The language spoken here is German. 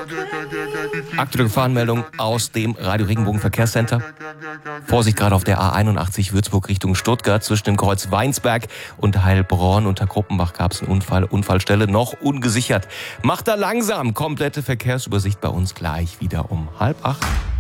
Aktuelle Gefahrenmeldung aus dem Radio Regenbogen Verkehrscenter. Vorsicht gerade auf der A81 Würzburg Richtung Stuttgart zwischen dem Kreuz Weinsberg und Heilbronn. Unter Gruppenbach gab es einen Unfall. Unfallstelle noch ungesichert. Macht da langsam. Komplette Verkehrsübersicht bei uns gleich wieder um 7:30.